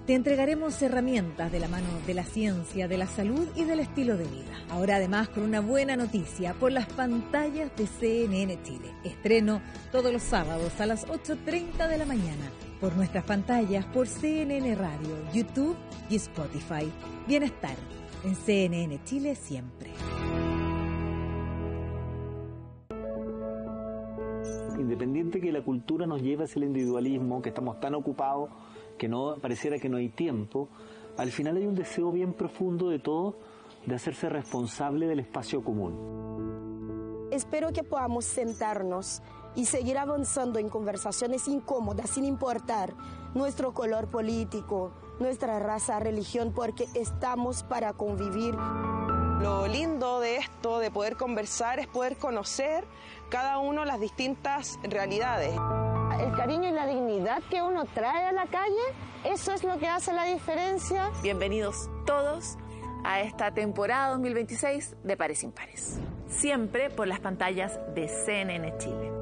Te entregaremos herramientas de la mano de la ciencia, de la salud y del estilo de vida. Ahora además con una buena noticia por las pantallas de CNN Chile. Estreno todos los sábados a las 8:30 de la mañana por nuestras pantallas, por CNN Radio, YouTube y Spotify. Bienestar en CNN Chile siempre. Independiente que la cultura nos lleve hacia el individualismo, que estamos tan ocupados que no pareciera que no hay tiempo, al final hay un deseo bien profundo de todos de hacerse responsable del espacio común. Espero que podamos sentarnos y seguir avanzando en conversaciones incómodas sin importar nuestro color político, nuestra raza, religión, porque estamos para convivir. Lo lindo de esto, de poder conversar, es poder conocer cada uno las distintas realidades. El cariño y la dignidad que uno trae a la calle, eso es lo que hace la diferencia. Bienvenidos todos a esta temporada 2026 de Pares Impares. Siempre por las pantallas de CNN Chile.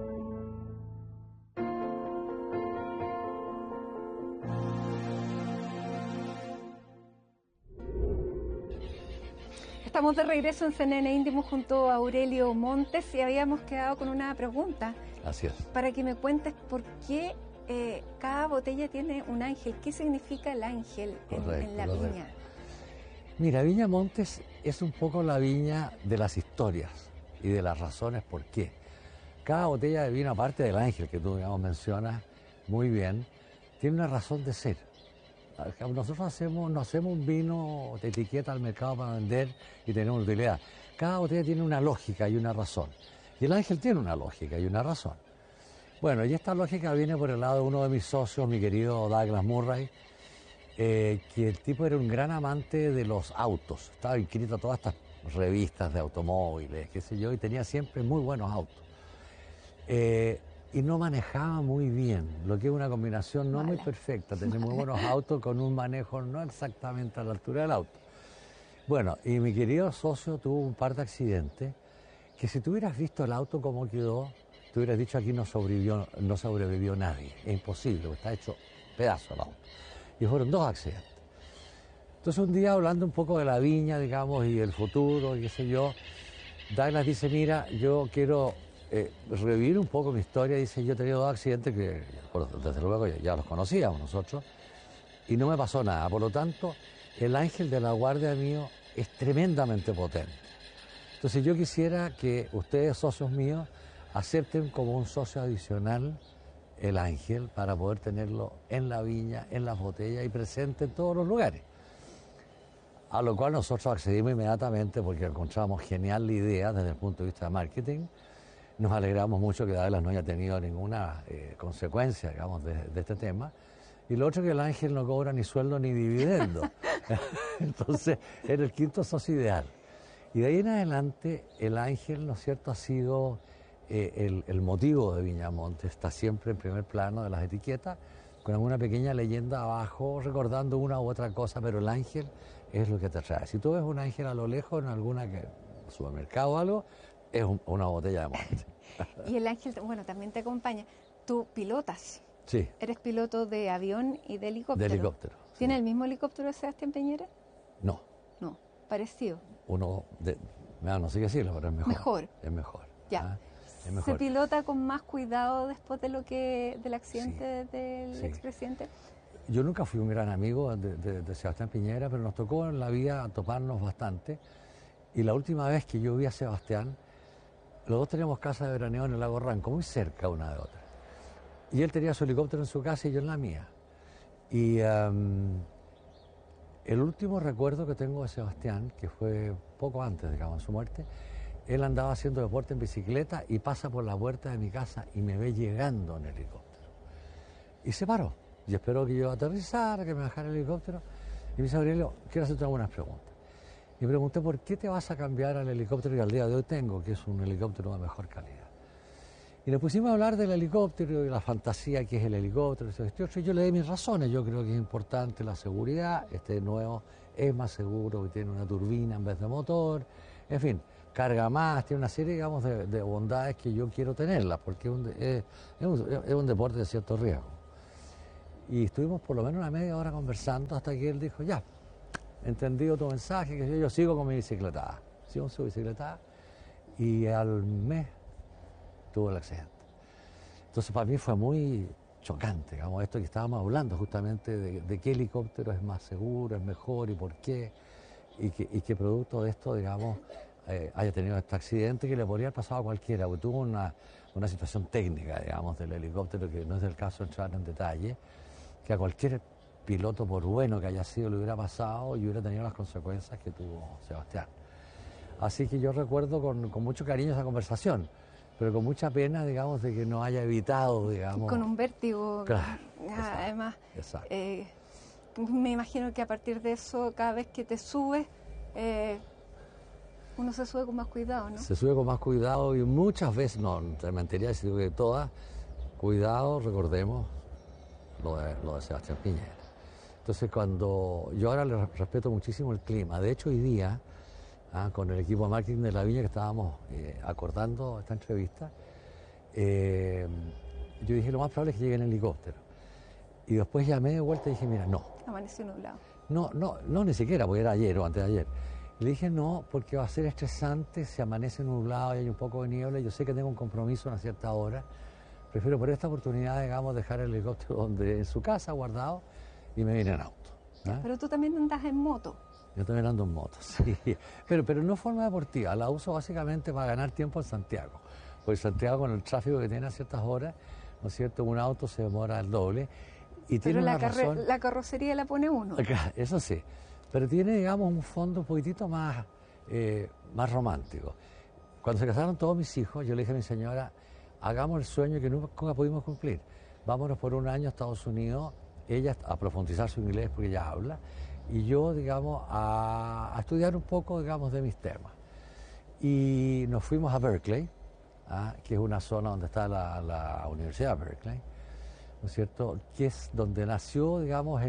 Estamos de regreso en CNN Íntimo junto a Aurelio Montes y habíamos quedado con una pregunta. Así es. Para que me cuentes por qué cada botella tiene un ángel. ¿Qué significa el ángel en la viña? Mira, Viña Montes es un poco la viña de las historias y de las razones por qué. Cada botella de vino, aparte del ángel que tú mencionas muy bien, tiene una razón de ser. Nosotros no hacemos un vino de etiqueta al mercado para vender y tenemos utilidad. Cada botella tiene una lógica y una razón. Y el ángel tiene una lógica y una razón. Bueno, y esta lógica viene por el lado de uno de mis socios, mi querido Douglas Murray, que el tipo era un gran amante de los autos. Estaba inscrito a todas estas revistas de automóviles, qué sé yo, y tenía siempre muy buenos autos. Y no manejaba muy bien, lo que es una combinación no muy perfecta, tener muy buenos autos con un manejo no exactamente a la altura del auto. Bueno, y mi querido socio tuvo un par de accidentes que si tú hubieras visto el auto cómo quedó, tú hubieras dicho aquí no sobrevivió nadie, es imposible, está hecho pedazo el auto. Y fueron 2 accidentes. Entonces un día hablando un poco de la viña, digamos, y el futuro, y qué sé yo, Douglas dice, mira, yo quiero revivir un poco mi historia. Dice, yo he tenido 2 accidentes que, desde luego, ya los conocíamos nosotros, y no me pasó nada. Por lo tanto, el ángel de la guardia mío es tremendamente potente. Entonces yo quisiera que ustedes, socios míos, acepten como un socio adicional el ángel para poder tenerlo en la viña, en las botellas y presente en todos los lugares. A lo cual nosotros accedimos inmediatamente porque encontramos genial la idea desde el punto de vista de marketing. Nos alegramos mucho que Douglas no haya tenido ninguna consecuencia, digamos, de este tema. Y lo otro que el ángel no cobra ni sueldo ni dividendo. Entonces, era el quinto socio ideal. Y de ahí en adelante, el ángel, ¿no es cierto?, ha sido el motivo de Viña Montes. Está siempre en primer plano de las etiquetas, con alguna pequeña leyenda abajo, recordando una u otra cosa, pero el ángel es lo que te trae. Si tú ves un ángel a lo lejos en alguna supermercado o algo, es una botella de Montes. Y el ángel, bueno, también te acompaña. Tú pilotas. Sí. Eres piloto de avión y de helicóptero. De helicóptero. ¿Tiene el mismo helicóptero de Sebastián Piñera? No. No, parecido. No sé qué decirlo, pero es mejor. Mejor. Es mejor. Ya. Es mejor. ¿Se pilota con más cuidado después de del accidente del expresidente? Yo nunca fui un gran amigo de Sebastián Piñera, pero nos tocó en la vida toparnos bastante. Y la última vez que yo vi a Sebastián, los dos teníamos casa de veraneo en el lago Ranco, muy cerca una de otra. Y él tenía su helicóptero en su casa y yo en la mía. Y el último recuerdo que tengo de Sebastián, que fue poco antes, digamos, de su muerte, él andaba haciendo deporte en bicicleta y pasa por la puerta de mi casa y me ve llegando en el helicóptero. Y se paró. Y esperó que yo aterrizara, que me bajara el helicóptero. Y me dice, Aurelio, quiero hacerte algunas preguntas. Y pregunté, ¿por qué te vas a cambiar al helicóptero que al día de hoy tengo, que es un helicóptero de mejor calidad? Y nos pusimos a hablar del helicóptero y de la fantasía que es el helicóptero. Y yo le di mis razones. Yo creo que es importante la seguridad. Este nuevo es más seguro, que tiene una turbina en vez de motor. En fin, carga más, tiene una serie, digamos, de bondades que yo quiero tenerlas, porque es un deporte de cierto riesgo. y estuvimos por lo menos una media hora conversando hasta que él dijo, ya, entendido tu mensaje, que yo sigo con mi bicicleta. Sigo con su bicicleta y al mes tuvo el accidente. Entonces para mí fue muy chocante, digamos, esto que estábamos hablando justamente de qué helicóptero es más seguro, es mejor y por qué, y que producto de esto, digamos, haya tenido este accidente que le podría haber pasado a cualquiera, porque tuvo una situación técnica, digamos, del helicóptero, que no es del caso entrar en detalle, que a cualquier piloto, por bueno que haya sido, le hubiera pasado y hubiera tenido las consecuencias que tuvo Sebastián. Así que yo recuerdo con mucho cariño esa conversación, pero con mucha pena, digamos, de que no haya evitado, digamos... Con un vértigo. Claro, además, exacto. Me imagino que a partir de eso, cada vez que te subes, uno se sube con más cuidado, ¿no? Se sube con más cuidado y muchas veces, no, te mentiría si digo que todas, cuidado, recordemos lo de Sebastián Piñera. Entonces, cuando yo ahora le respeto muchísimo el clima, de hecho hoy día, con el equipo de marketing de La Viña que estábamos acordando esta entrevista, yo dije lo más probable es que llegue en helicóptero. Y después llamé de vuelta y dije, mira, no. Amaneció nublado. No, ni siquiera, porque era ayer o antes de ayer. Le dije no, porque va a ser estresante si amanece nublado y hay un poco de niebla. Yo sé que tengo un compromiso a una cierta hora. Prefiero por esta oportunidad, digamos, dejar el helicóptero en su casa guardado y me vine en auto. Pero tú también andas en moto. Yo también ando en moto, sí. Pero no de forma deportiva. La uso básicamente para ganar tiempo en Santiago. Porque Santiago, con el tráfico que tiene a ciertas horas, ¿no es cierto? Un auto se demora el doble. Y tiene una razón... la carrocería la pone uno. Eso sí. Pero tiene, digamos, un fondo un poquitito más romántico. Cuando se casaron todos mis hijos, yo le dije a mi señora, hagamos el sueño que nunca pudimos cumplir. Vámonos por un año a Estados Unidos, ella a profundizar su inglés porque ella habla, y yo, digamos, a estudiar un poco, digamos, de mis temas. Y nos fuimos a Berkeley, que es una zona donde está la Universidad de Berkeley, ¿no es cierto?, que es donde nació, digamos,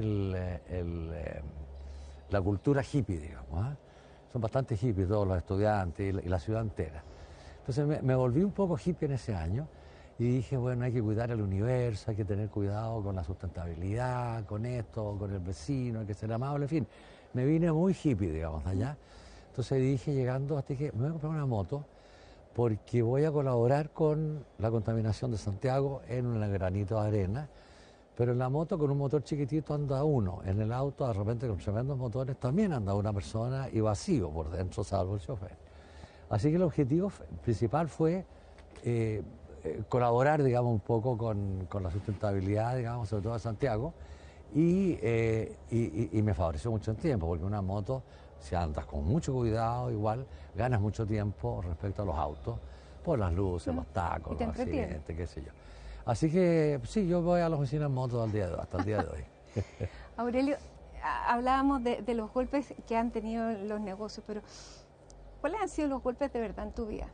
la cultura hippie, digamos. Son bastante hippies todos los estudiantes y la ciudad entera. Entonces me volví un poco hippie en ese año y dije, bueno, hay que cuidar el universo, hay que tener cuidado con la sustentabilidad, con esto, con el vecino, hay que ser amable, en fin. Me vine muy hippie, digamos, allá. Entonces dije, llegando, hasta que me voy a comprar una moto porque voy a colaborar con la contaminación de Santiago en un granito de arena. Pero en la moto, con un motor chiquitito, anda uno. En el auto, de repente, con tremendos motores, también anda una persona y vacío por dentro, salvo el chofer. Así que el objetivo principal fue colaborar, digamos, un poco con la sustentabilidad, digamos, sobre todo de Santiago, y me favoreció mucho el tiempo, porque una moto, si andas con mucho cuidado, igual, ganas mucho tiempo respecto a los autos, por las luces, los tacos, los accidentes, qué sé yo. Así que sí, yo voy a la oficina en moto hasta el día de hoy. Aurelio, hablábamos de los golpes que han tenido los negocios, pero ¿cuáles han sido los golpes de verdad en tu vida?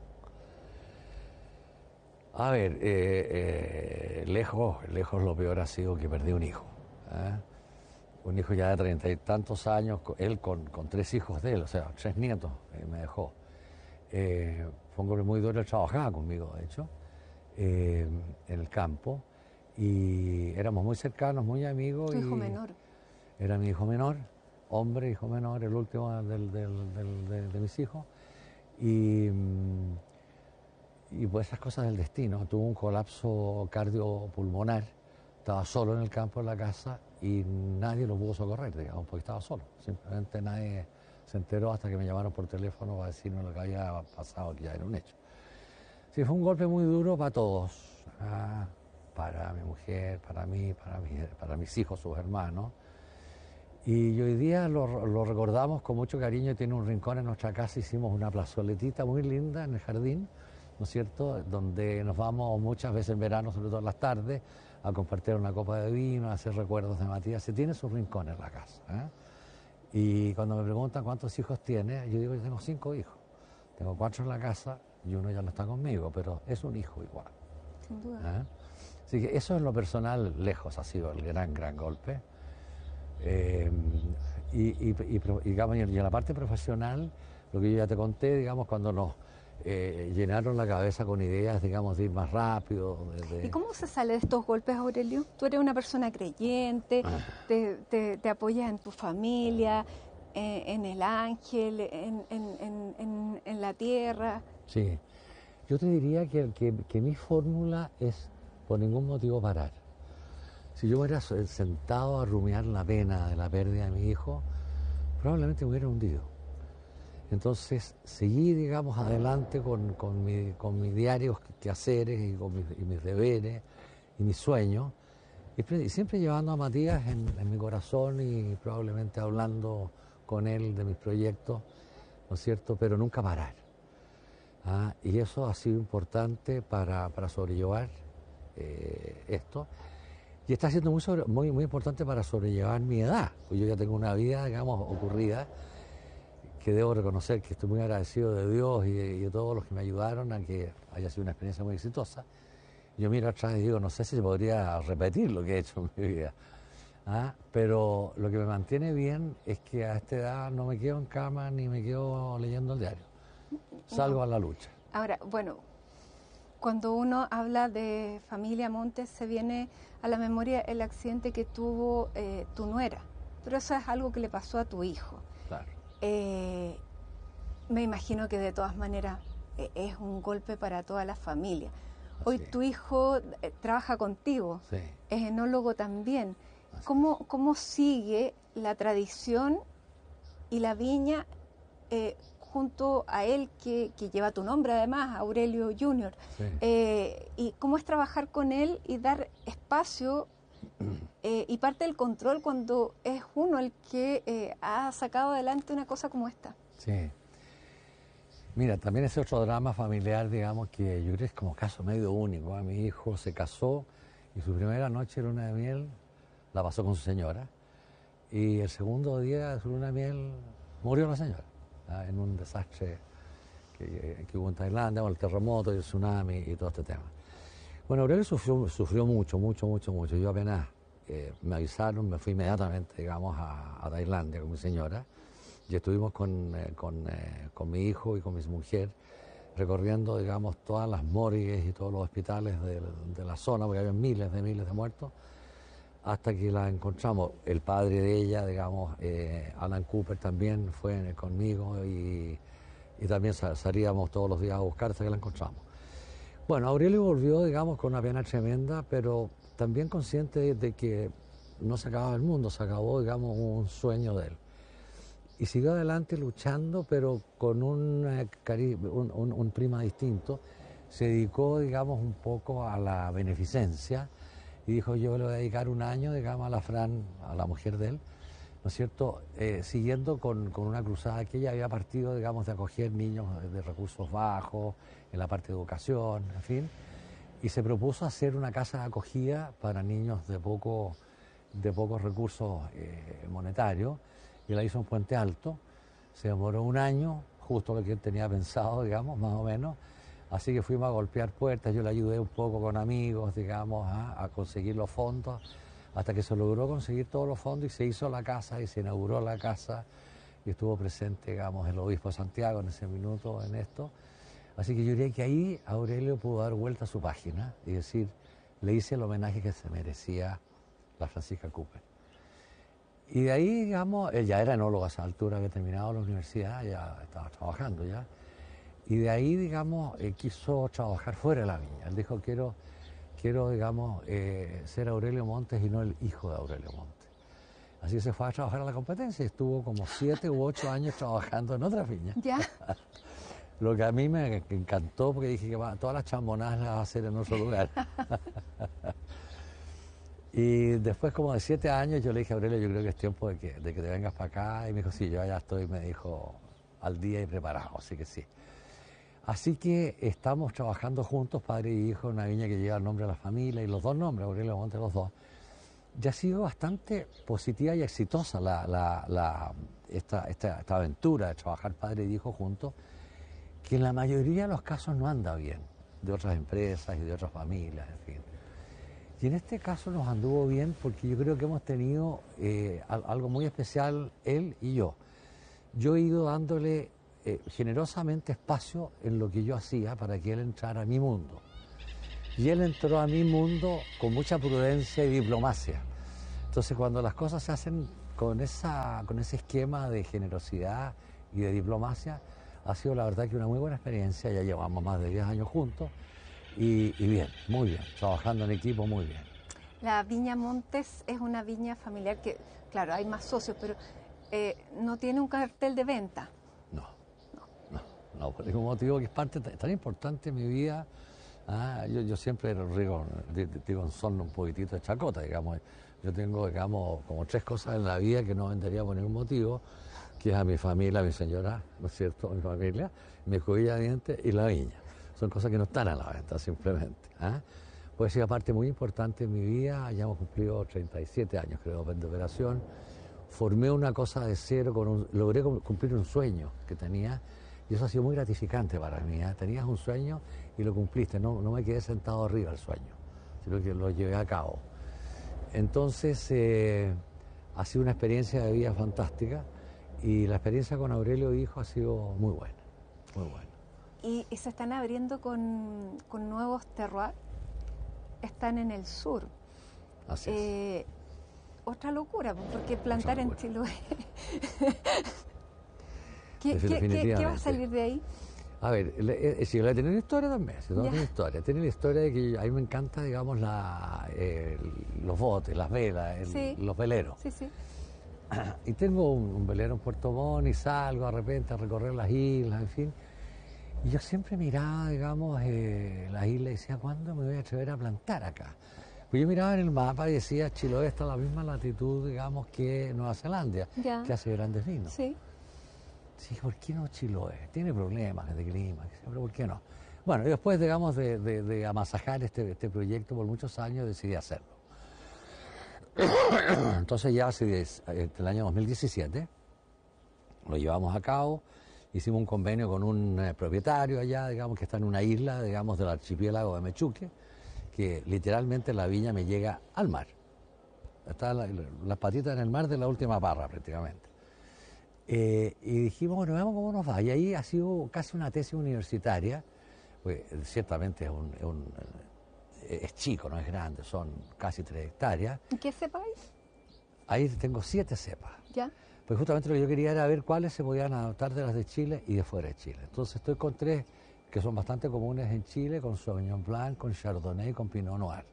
A ver, lejos lo peor ha sido que perdí un hijo. Un hijo ya de 30 y tantos años, él con 3 hijos de él, o sea, 3 nietos me dejó. Fue un golpe muy duro, él trabajaba conmigo, de hecho. En el campo, y éramos muy cercanos, muy amigos. ¿Tu hijo menor? Era mi hijo menor, hombre, hijo menor, el último de mis hijos, y pues esas cosas del destino. Tuvo un colapso cardiopulmonar, estaba solo en el campo, en la casa, y nadie lo pudo socorrer, digamos, porque estaba solo. Simplemente nadie se enteró hasta que me llamaron por teléfono para decirme lo que había pasado, que ya era un hecho. Sí, fue un golpe muy duro para todos, para mi mujer, para mí, para mis hijos, sus hermanos. Y hoy día lo recordamos con mucho cariño. Tiene un rincón en nuestra casa, hicimos una plazoletita muy linda en el jardín, ¿no es cierto?, donde nos vamos muchas veces en verano, sobre todo en las tardes, a compartir una copa de vino, a hacer recuerdos de Matías. Se tiene su rincón en la casa. Y cuando me preguntan cuántos hijos tiene, yo digo que tengo 5 hijos. Tengo 4 en la casa y uno ya no está conmigo, pero es un hijo igual. Sin duda. Así que eso en lo personal, lejos, ha sido el gran golpe. Digamos, y en la parte profesional, lo que yo ya te conté, digamos, cuando llenaron la cabeza con ideas, digamos, de ir más rápido. ¿Y cómo se sale de estos golpes, Aurelio? Tú eres una persona creyente, te apoyas en tu familia, en el ángel, en la tierra. Sí, yo te diría que mi fórmula es por ningún motivo parar. Si yo me hubiera sentado a rumiar la pena de la pérdida de mi hijo, probablemente me hubiera hundido. Entonces seguí, digamos, adelante con mis diarios quehaceres y mis deberes y mis sueños, y siempre llevando a Matías en mi corazón y probablemente hablando con él de mis proyectos, ¿no es cierto? Pero nunca parar. Y eso ha sido importante para sobrellevar esto. Y está siendo muy importante para sobrellevar mi edad, pues yo ya tengo una vida, digamos, ocurrida, que debo reconocer que estoy muy agradecido de Dios y de todos los que me ayudaron a que haya sido una experiencia muy exitosa. Yo miro atrás y digo, no sé si se podría repetir lo que he hecho en mi vida. Pero lo que me mantiene bien es que a esta edad no me quedo en cama ni me quedo leyendo el diario. Salgo a la lucha. Ahora, bueno, cuando uno habla de familia Montes, se viene a la memoria el accidente que tuvo tu nuera. Pero eso es algo que le pasó a tu hijo. Claro. Me imagino que de todas maneras es un golpe para toda la familia. Hoy tu hijo trabaja contigo, sí. Es enólogo también. ¿Cómo sigue la tradición y la viña junto a él que lleva tu nombre además, Aurelio Junior? Sí. ¿Y cómo es trabajar con él y dar espacio y parte del control cuando es uno el que ha sacado adelante una cosa como esta? Sí. Mira, también ese otro drama familiar, digamos, que yo creo que es como caso medio único. Mi hijo se casó y su primera noche de luna de miel la pasó con su señora. Y el segundo día de su luna de miel murió la señora, en un desastre que hubo en Tailandia, con el terremoto y el tsunami y todo este tema. Bueno, Aurelio sufrió mucho. Yo apenas me avisaron, me fui inmediatamente, digamos, a Tailandia con mi señora. Y estuvimos con mi hijo y con mi mujer recorriendo, digamos, todas las morgues y todos los hospitales de la zona, porque había miles de muertos, hasta que la encontramos. El padre de ella, digamos, Alan Cooper también fue conmigo y también salíamos todos los días a buscar hasta que la encontramos. Bueno, Aurelio volvió, digamos, con una pena tremenda, pero también consciente de que no se acababa el mundo, se acabó, digamos, un sueño de él. Y siguió adelante luchando, pero con un prima distinto. Se dedicó, digamos, un poco a la beneficencia y dijo, yo le voy a dedicar un año, digamos, a la Fran, a la mujer de él, ¿no es cierto?, siguiendo con una cruzada que ella había partido, digamos, de acoger niños de recursos bajos, en la parte de educación, en fin, y se propuso hacer una casa de acogida para niños de pocos recursos monetarios, y la hizo en Puente Alto. Se demoró un año, justo lo que él tenía pensado, digamos, más o menos, así que fuimos a golpear puertas, yo le ayudé un poco con amigos, digamos, a conseguir los fondos, hasta que se logró conseguir todos los fondos y se hizo la casa y se inauguró la casa y estuvo presente, digamos, el obispo de Santiago en ese minuto en esto. Así que yo diría que ahí Aurelio pudo dar vuelta a su página y decir, le hice el homenaje que se merecía la Francisca Cooper. Y de ahí, digamos, él ya era enólogo a esa altura, había terminado la universidad, ya estaba trabajando ya. Y de ahí, digamos, quiso trabajar fuera de la viña. Él dijo, quiero digamos, ser Aurelio Montes y no el hijo de Aurelio Montes. Así que se fue a trabajar a la competencia y estuvo como 7 u 8 años trabajando en otra viña. ¿Ya? Lo que a mí me encantó, porque dije que todas las chambonadas las va a hacer en otro lugar. Y después como de 7 años yo le dije a Aurelio, yo creo que es tiempo de que te vengas para acá. Y me dijo, sí, yo ya estoy, me dijo, al día y preparado, así que sí. Así que estamos trabajando juntos, padre y hijo, en una viña que lleva el nombre de la familia y los dos nombres, Aurelio Montes, los dos. Ya ha sido bastante positiva y exitosa esta aventura de trabajar padre y hijo juntos, que en la mayoría de los casos no anda bien, de otras empresas y de otras familias, en fin. Y en este caso nos anduvo bien porque yo creo que hemos tenido algo muy especial, él y yo. Yo he ido dándole generosamente espacio en lo que yo hacía para que él entrara a mi mundo. Y él entró a mi mundo con mucha prudencia y diplomacia. Entonces, cuando las cosas se hacen con ese esquema de generosidad y de diplomacia, ha sido la verdad que una muy buena experiencia. Ya llevamos más de 10 años juntos y bien, muy bien, trabajando en equipo muy bien. La Viña Montes es una viña familiar que, claro, hay más socios, pero no tiene un cartel de venta. No, por ningún motivo, que es parte tan importante en mi vida. Yo siempre digo en son un poquitito de chacota, digamos. Yo tengo, digamos, como 3 cosas en la vida que no vendería por ningún motivo, que es a mi familia, a mi señora, ¿no es cierto?, mi familia, mi escobilla de dientes y la viña. Son cosas que no están a la venta, simplemente. Pues sí, aparte muy importante en mi vida. Ya hemos cumplido 37 años, creo, de operación. Formé una cosa de cero, logré cumplir un sueño que tenía, y eso ha sido muy gratificante para mí. Tenías un sueño y lo cumpliste, no me quedé sentado arriba del sueño, sino que lo llevé a cabo. Entonces, ha sido una experiencia de vida fantástica, y la experiencia con Aurelio Hijo ha sido muy buena, muy buena. Y se están abriendo con nuevos terroirs, están en el sur. Así es. Otra locura, porque plantar en Chiloé. ¿Qué va a salir de ahí? A ver, Chiloé tiene una historia también, tiene la historia de que a mí me encanta, digamos, los botes, las velas, los veleros. Sí. Y tengo un velero en Puerto Montt y salgo de repente a recorrer las islas, en fin. Y yo siempre miraba, digamos, las islas y decía, ¿cuándo me voy a atrever a plantar acá? Pues yo miraba en el mapa y decía, Chiloé está a la misma latitud, digamos, que Nueva Zelanda, que hace grandes vinos. Sí. Sí, ¿por qué no Chiloé? Tiene problemas de clima, pero ¿por qué no? Bueno, y después, digamos, de amasajar este proyecto por muchos años, decidí hacerlo. Entonces ya hace el año 2017 lo llevamos a cabo, hicimos un convenio con un propietario allá, digamos, que está en una isla, digamos, del archipiélago de Mechuque, que literalmente la viña me llega al mar. Está las patitas en el mar de la última parra, prácticamente. Y dijimos, bueno, veamos cómo nos va. Y ahí ha sido casi una tesis universitaria, pues ciertamente es chico, no es grande, son casi 3 hectáreas. ¿Y qué cepa hay? Ahí tengo 7 cepas. ¿Ya? Pues justamente lo que yo quería era ver cuáles se podían adaptar de las de Chile y de fuera de Chile. Entonces estoy con 3 que son bastante comunes en Chile, con Sauvignon Blanc, con Chardonnay y con Pinot Noir.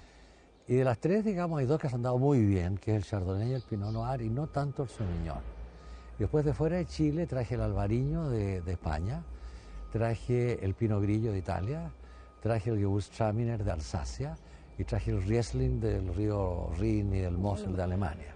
Y de las 3, digamos, hay 2 que se han dado muy bien, que es el Chardonnay y el Pinot Noir, y no tanto el Sauvignon. Y después de fuera de Chile traje el Albariño de España, traje el Pinot Grillo de Italia, traje el Gewürztraminer de Alsacia y traje el Riesling del río Rin y del Mosel de Alemania.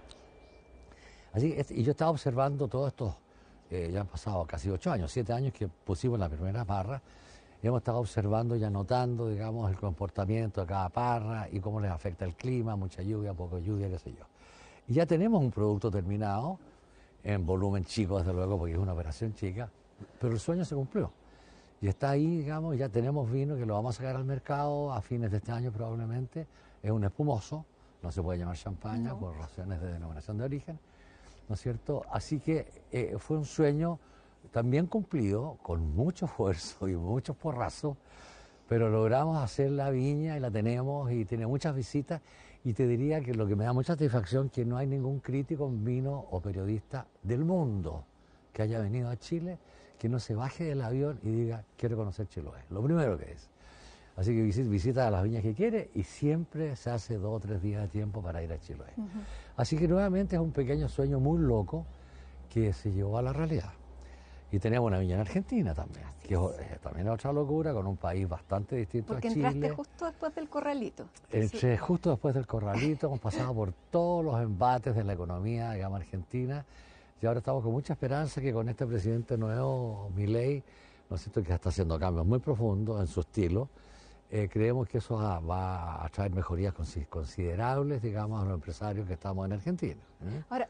Así, y yo estaba observando todos estos, ya han pasado casi 8 años, 7 años que pusimos la primera parra, y hemos estado observando y anotando, digamos, el comportamiento de cada parra y cómo les afecta el clima, mucha lluvia, poca lluvia, qué sé yo. Y ya tenemos un producto terminado, en volumen chico, desde luego, porque es una operación chica, pero el sueño se cumplió. Y está ahí, digamos, ya tenemos vino que lo vamos a sacar al mercado a fines de este año probablemente. Es un espumoso, no se puede llamar champaña por razones de denominación de origen, ¿no es cierto? Así que fue un sueño también cumplido, con mucho esfuerzo y muchos porrazos, pero logramos hacer la viña y la tenemos y tiene muchas visitas. Y te diría que lo que me da mucha satisfacción es que no hay ningún crítico en vino o periodista del mundo que haya venido a Chile que no se baje del avión y diga, quiero conocer Chiloé. Lo primero que es. Así que visita a las viñas que quiere y siempre se hace 2 o 3 días de tiempo para ir a Chiloé. Así que nuevamente es un pequeño sueño muy loco que se llevó a la realidad. Y tenemos una viña en Argentina también, que también es otra locura, con un país bastante distinto a Chile. Porque entraste justo después del Corralito. Entré justo después del Corralito, hemos pasado por todos los embates de la economía, digamos, argentina, y ahora estamos con mucha esperanza que con este presidente nuevo, Milei, ¿no es cierto?, que está haciendo cambios muy profundos en su estilo, creemos que eso va a traer mejorías considerables, digamos, a los empresarios que estamos en Argentina. Ahora,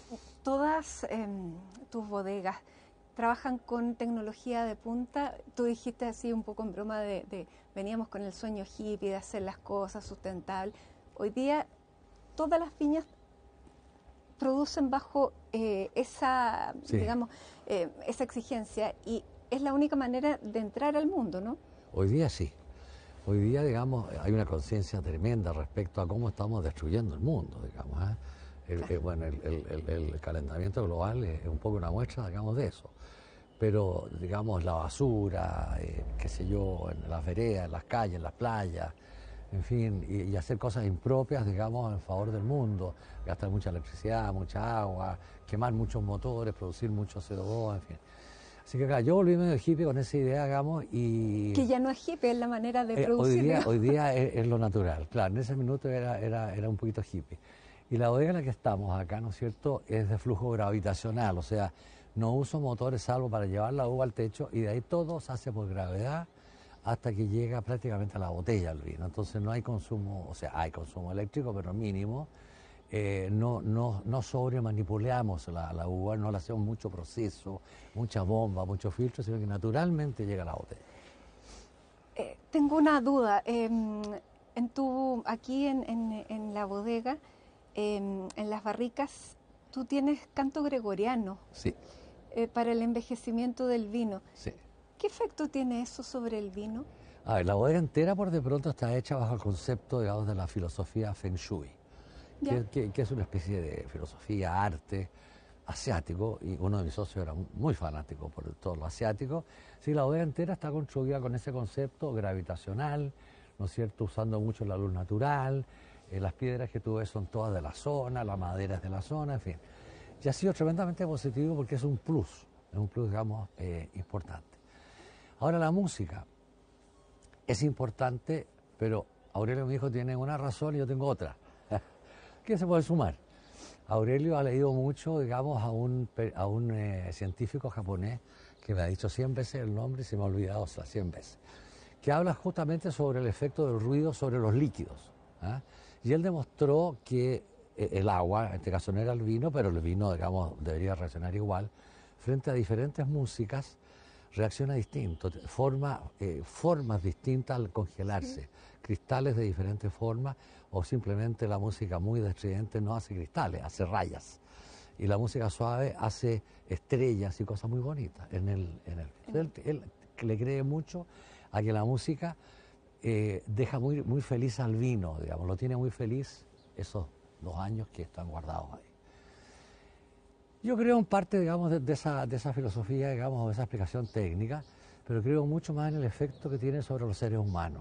todas tus bodegas trabajan con tecnología de punta. Tú dijiste así un poco en broma veníamos con el sueño hippie de hacer las cosas sustentables. Hoy día todas las viñas producen bajo esa, Sí. digamos, esa exigencia y es la única manera de entrar al mundo, ¿no? Hoy día sí. Hoy día, digamos, hay una conciencia tremenda respecto a cómo estamos destruyendo el mundo, digamos. Bueno, el calentamiento global es un poco una muestra, digamos, de eso. Pero, digamos, la basura, qué sé yo, en las veredas, en las calles, en las playas, en fin, y hacer cosas impropias, digamos, en favor del mundo, gastar mucha electricidad, mucha agua, quemar muchos motores, producir mucho CO2, en fin. Así que, claro, yo volví medio hippie con esa idea, digamos, y... Que ya no es hippie, es la manera de producir. Hoy día es lo natural, claro, en ese minuto era un poquito hippie. Y la bodega en la que estamos acá, ¿no es cierto?, es de flujo gravitacional, o sea, no uso motores salvo para llevar la uva al techo y de ahí todo se hace por gravedad hasta que llega prácticamente a la botella el vino. Entonces no hay consumo, o sea, hay consumo eléctrico, pero mínimo. No sobremanipulamos la uva, no le hacemos mucho proceso, mucha bomba, mucho filtro, sino que naturalmente llega a la botella. Tengo una duda. Aquí en la bodega, en las barricas, tú tienes canto gregoriano. Sí. Para el envejecimiento del vino. Sí. ¿Qué efecto tiene eso sobre el vino? A ver, la bodega entera por de pronto está hecha bajo el concepto, digamos, de la filosofía Feng Shui, que es una especie de filosofía, arte asiático, y uno de mis socios era muy fanático por todo lo asiático. Sí, la bodega entera está construida con ese concepto gravitacional, ¿no es cierto?, usando mucho la luz natural, las piedras que tú ves son todas de la zona, la madera es de la zona, en fin. Y ha sido tremendamente positivo porque es un plus, digamos, importante. Ahora la música es importante, pero Aurelio, mi hijo, tiene una razón y yo tengo otra. ¿Qué se puede sumar? Aurelio ha leído mucho, digamos, a un científico japonés que me ha dicho 100 veces el nombre y se me ha olvidado, o sea, 100 veces, que habla justamente sobre el efecto del ruido sobre los líquidos. Y él demostró que el agua, en este caso no era el vino, pero el vino, digamos, debería reaccionar igual, frente a diferentes músicas, reacciona distinto, formas distintas al congelarse, cristales de diferentes formas, o simplemente la música muy estridente no hace cristales, hace rayas. Y la música suave hace estrellas y cosas muy bonitas. Él le cree mucho a que la música deja muy feliz al vino, digamos, lo tiene muy feliz esos 2 años que están guardados ahí. Yo creo en parte, digamos, de esa filosofía, digamos, de esa explicación técnica, pero creo mucho más en el efecto que tiene sobre los seres humanos.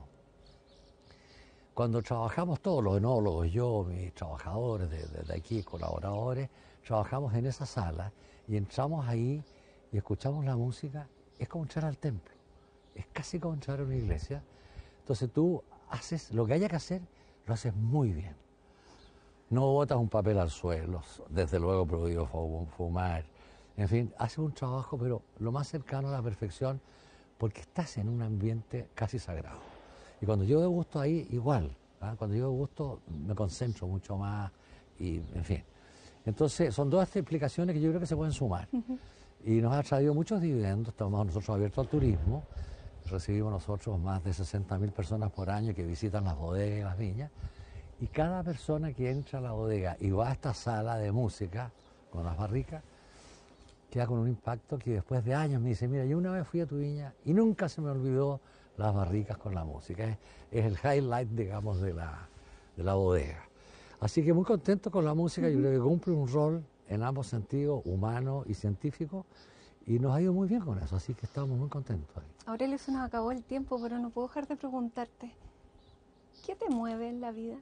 Cuando trabajamos todos, los enólogos, yo, mis trabajadores de aquí, colaboradores, trabajamos en esa sala y entramos ahí y escuchamos la música, es como entrar al templo, es casi como entrar a una iglesia. Entonces tú haces lo que haya que hacer, lo haces muy bien. No botas un papel al suelo, desde luego prohibido fumar. En fin, haces un trabajo, pero lo más cercano a la perfección, porque estás en un ambiente casi sagrado. Y cuando yo degusto ahí, igual. Cuando yo degusto, me concentro mucho más y, en fin. Entonces, son 2 explicaciones que yo creo que se pueden sumar. Y nos ha traído muchos dividendos. Estamos nosotros abiertos al turismo. Recibimos nosotros más de 60.000 personas por año que visitan las bodegas y las viñas. Y cada persona que entra a la bodega y va a esta sala de música con las barricas, queda con un impacto que después de años me dice, mira, yo una vez fui a tu viña y nunca se me olvidó las barricas con la música. Es el highlight, digamos, de la bodega. Así que muy contento con la música, yo creo que cumple un rol en ambos sentidos, humano y científico, y nos ha ido muy bien con eso, así que estamos muy contentos ahí. Aurelio, se nos acabó el tiempo, pero no puedo dejar de preguntarte, ¿qué te mueve en la vida?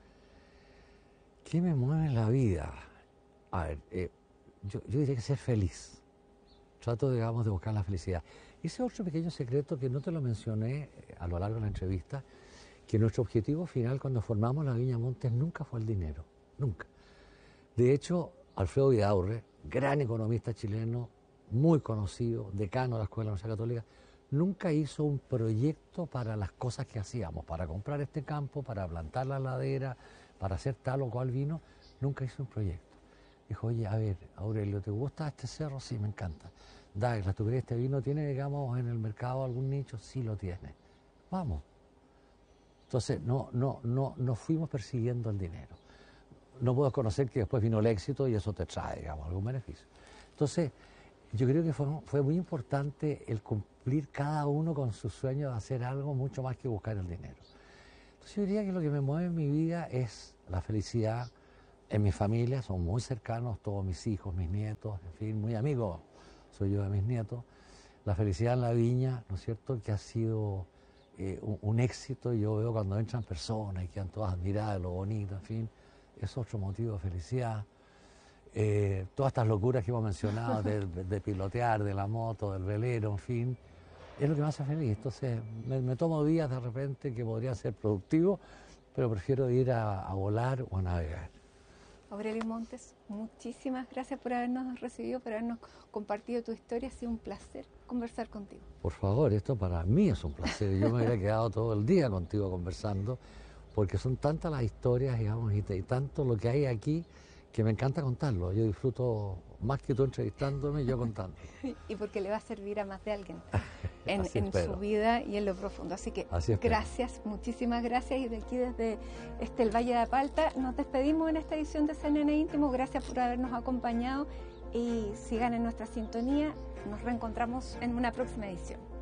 ¿Qué me mueve en la vida? A ver, yo diría que ser feliz. Trato, digamos, de buscar la felicidad. Ese otro pequeño secreto que no te lo mencioné a lo largo de la entrevista, que nuestro objetivo final cuando formamos la Viña Montes nunca fue el dinero, nunca. De hecho, Alfredo Vidaurre, gran economista chileno, muy conocido, decano de la Escuela de la Universidad Católica, nunca hizo un proyecto para las cosas que hacíamos, para comprar este campo, para plantar la ladera, para hacer tal o cual vino, nunca hizo un proyecto. Dijo, oye, a ver, Aurelio, ¿te gusta este cerro? Sí, me encanta. Douglas, ¿tú crees que este vino tiene, digamos, en el mercado algún nicho? Sí lo tiene. Vamos. Entonces, no fuimos persiguiendo el dinero. no puedo conocer que después vino el éxito y eso te trae, digamos, algún beneficio. Entonces, yo creo que fue muy importante el cumplir cada uno con su sueño de hacer algo mucho más que buscar el dinero. Entonces yo diría que lo que me mueve en mi vida es la felicidad en mi familia, son muy cercanos todos mis hijos, mis nietos, en fin, muy amigos soy yo de mis nietos. La felicidad en la viña, ¿no es cierto?, que ha sido un éxito, y yo veo cuando entran personas y quedan todas admiradas de lo bonito, en fin, es otro motivo de felicidad. Todas estas locuras que hemos mencionado de pilotear, de la moto, del velero, en fin, es lo que me hace feliz. Entonces me tomo días de repente que podrían ser productivos, pero prefiero ir a volar o a navegar. Aurelio Montes, muchísimas gracias por habernos recibido, por habernos compartido tu historia. Ha sido un placer conversar contigo. Por favor, esto para mí es un placer. Yo me hubiera quedado todo el día contigo conversando, porque son tantas las historias, digamos, y tanto lo que hay aquí, que me encanta contarlo. Yo disfruto más que tú entrevistándome, yo contando. Y porque le va a servir a más de alguien en su vida y en lo profundo. Así que gracias, muchísimas gracias. Y de aquí desde el Valle de Apalta nos despedimos en esta edición de CNN Íntimo. Gracias por habernos acompañado y sigan en nuestra sintonía. Nos reencontramos en una próxima edición.